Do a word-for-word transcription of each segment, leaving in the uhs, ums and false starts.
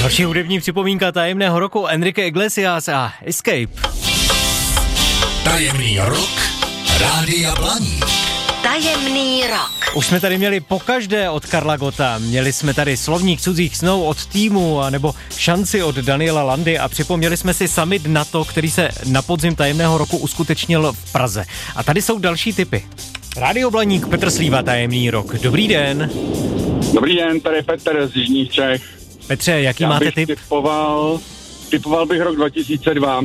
Další hudební připomínka tajemného roku Enrique Iglesias a Escape. Tajemný rok Rádia Blaník. Tajemný rok. Už jsme tady měli pokaždé od Karla Gotta. Měli jsme tady Slovník cudzích snů od Týmu, anebo Šanci od Daniela Landy a připomněli jsme si summit NATO, který se na podzim tajemného roku uskutečnil v Praze. A tady jsou další tipy. Rádio Blaník, Petr Slíva, tajemný rok. Dobrý den. Dobrý den, tady Petr z Jižních Čech. Petře, jaký Já máte bych tip? Typoval, typoval bych rok dva tisíce dva.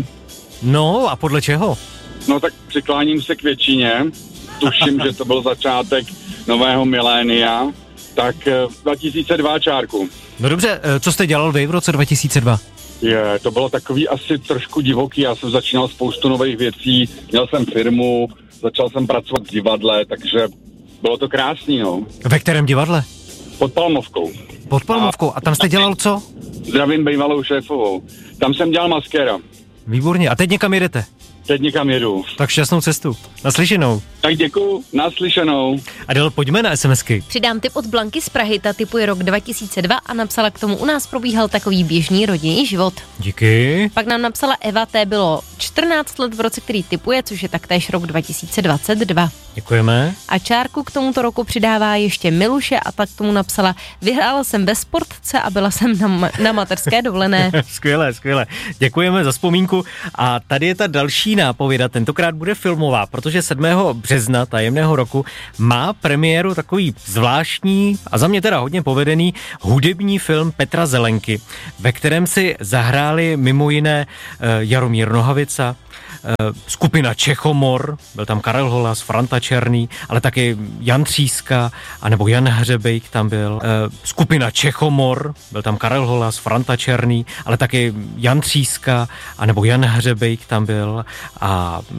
No a podle čeho? No tak přikláním se k většině. Tuším, že to byl začátek nového milénia. Tak dva tisíce dva čárku. No dobře, co jste dělal vy v roce dva tisíce dva? Je, to bylo takový asi trošku divoký. Já jsem začínal spoustu nových věcí. Měl jsem firmu, začal jsem pracovat v divadle, takže bylo to krásný, no. Ve kterém divadle? Pod Palmovkou. Pod Palmovkou. A tam jste dělal co? Zdravím bývalou šéfovou. Tam jsem dělal maskéra. Výborně. A teď někam jedete? Teď někam jedu. Tak šťastnou cestu. Naslyšenou. Tak děkuju, naslyšenou. Adel, pojďme na SMSky. Přidám tip od Blanky z Prahy, ta tipuje rok dva tisíce dva a napsala k tomu: u nás probíhal takový běžný rodinný život. Díky. Pak nám napsala Eva, té bylo čtrnáct let v roce, který tipuje, což je taktéž rok dva tisíce dvacet dva. Děkujeme. A čárku k tomuto roku přidává ještě Miluše a tak k tomu napsala: vyhrála jsem ve sportce a byla jsem na, ma- na mateřské dovolené. Skvěle, skvěle. Děkujeme za vzpomínku. A tady je ta další nápověda, tentokrát bude filmová, protože sedmého března tajemného roku má premiéru takový zvláštní a za mě teda hodně povedený hudební film Petra Zelenky, ve kterém si zahráli mimo jiné Jaromír Nohavica, skupina Čechomor, byl tam Karel Holas, Franta Černý, ale taky Jan Tříska, anebo Jan Hřebejk tam byl, skupina Čechomor, byl tam Karel Holas, Franta Černý, ale taky Jan Tříska, anebo Jan Hřebejk tam byl a